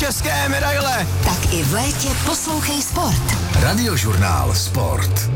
české medaile. Tak i v létě poslouchej Sport. Radiožurnál Sport.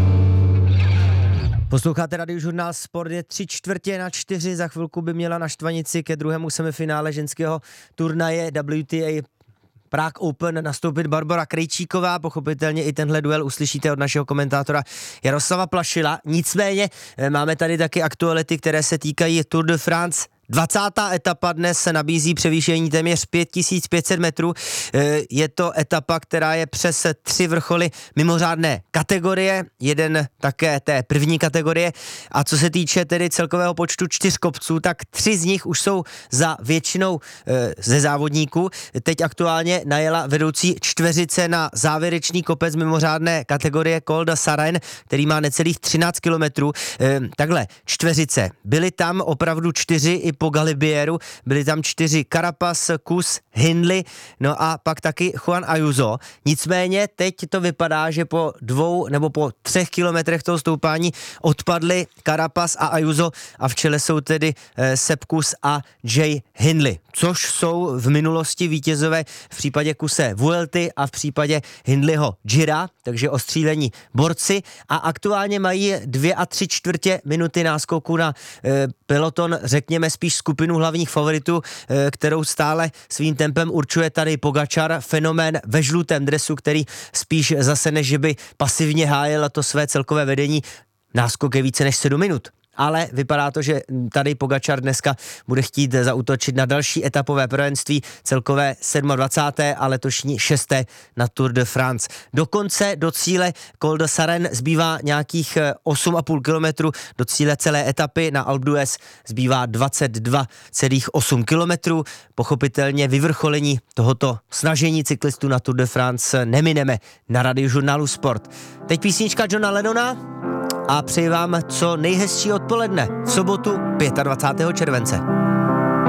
Posloucháte Radiožurnál Sport, je 3/4 za chvilku by měla na štvanici ke druhému semifinále ženského turnaje WTA Prague Open nastoupit Barbora Krejčíková, pochopitelně i tenhle duel uslyšíte od našeho komentátora Jaroslava Plašila. Nicméně máme tady taky aktuality, které se týkají Tour de France. 20. etapa dnes se nabízí převýšení téměř 5500 metrů. Je to etapa, která je přes 3 vrcholy mimořádné kategorie, jeden také té první kategorie. A co se týče tedy celkového počtu 4 kopců, tak 3 z nich už jsou za většinou ze závodníků. Teď aktuálně najela vedoucí čtveřice na závěrečný kopec mimořádné kategorie Col de Sarain, který má necelých 13 kilometrů. Takhle, čtveřice. Byly tam opravdu 4 i po Galibieru, byli tam 4 Carapaz, Kuss, Hindley, no a pak taky Juan Ayuso. Nicméně teď to vypadá, že po 2 nebo po 3 kilometrech toho stoupání odpadli Carapaz a Ayuso a v čele jsou tedy Sepp Kuss a Jay Hindley, což jsou v minulosti vítězové v případě Kusse Vuelty a v případě Hindleyho Gira, takže ostřílení borci a aktuálně mají 2 3/4 minuty náskoku na peloton, řekněme spíš skupinu hlavních favoritů, kterou stále svým tempem určuje tady Pogačar, fenomén ve žlutém dresu, který spíš zase než by pasivně hájil to své celkové vedení, náskok je více než 7 minut. Ale vypadá to, že tady Pogačar dneska bude chtít zaútočit na další etapové prvenství, celkové 27. a letošní 6. na Tour de France. Dokonce do cíle Col de Sarain zbývá nějakých 8,5 kilometru, do cíle celé etapy na Alpe d'Huez zbývá 22,8 kilometrů. Pochopitelně vyvrcholení tohoto snažení cyklistů na Tour de France nemineme na Radiožurnálu Sport. Teď písnička Johna Lennona a přeji vám co nejhezčí odpoledne v sobotu 25. července.